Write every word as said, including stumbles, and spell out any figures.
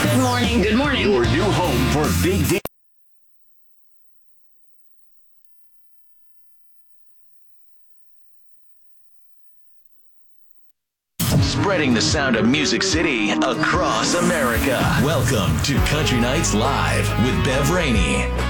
Good morning. Good morning. Your new home for Big D. Spreading the sound of Music City across America. Welcome to Country Nights Live with Bev Rainey.